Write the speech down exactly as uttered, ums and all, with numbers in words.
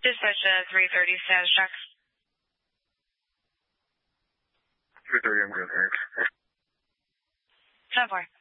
Dispatch uh, three thirty status check. three thirty, I'm good, thanks. ten four.